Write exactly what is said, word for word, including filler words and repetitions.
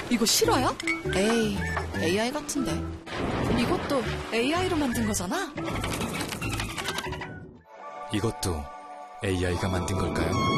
이거 실화야? 에이, 에이아이 같은데. 이것도 에이아이로 만든 거잖아? 이것도 에이아이가 만든 걸까요?